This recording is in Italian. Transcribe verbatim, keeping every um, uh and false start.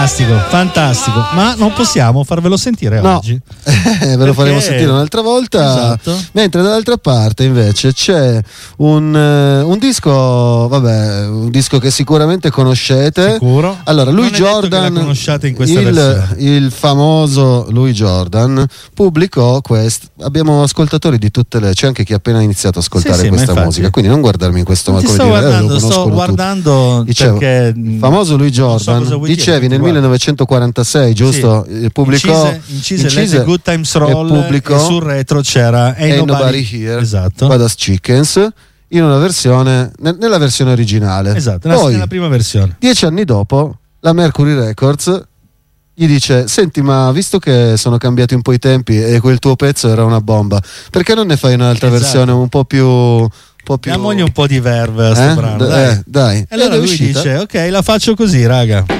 Fantastico, fantastico, ma non possiamo farvelo sentire no. oggi. Ve lo faremo sentire un'altra volta. Esatto. Mentre dall'altra parte invece c'è un, uh, un disco, vabbè, un disco che sicuramente conoscete. Sicuro. Allora, Louis non è detto Jordan, che la conosciate in questa il, versione. il famoso Louis Jordan pubblicò questo. Abbiamo ascoltatori di tutte le, c'è anche chi ha appena iniziato ad ascoltare sì, sì, questa infatti, musica, quindi non guardarmi in questo modo. Ti sto dire, guardando, eh, sto guardando Dicevo, perché famoso Louis Jordan, so dicevi dire, nel millenovecentoquarantasei, giusto? Sì. Pubblicò incise, incise, incise Let the Good Times Roll e, pubblicò, e sul retro c'era Ain't, Ain't Nobody, Nobody Here, esatto. Badass Chickens, in una versione, nella versione originale. Esatto, nella, Poi, nella prima versione. Dieci anni dopo, la Mercury Records gli dice: senti, ma visto che sono cambiati un po' i tempi e quel tuo pezzo era una bomba, perché non ne fai un'altra esatto. versione un po' più, un po' più... Diamogli un po' di verve a sto eh? brano, D- dai. Eh, dai. E allora Ed è lui uscita. dice: ok, la faccio così, raga.